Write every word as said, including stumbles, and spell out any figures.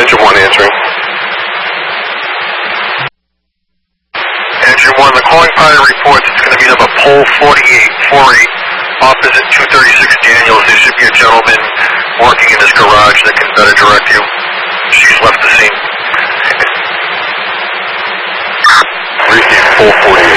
Engine one answering. Engine one, the calling pilot reports it's going to be number pole forty-eight forty-eight, opposite two thirty-six Daniels. There should be a gentleman working in his garage that can better direct you. She's left the scene. Repeat, pole forty-eight.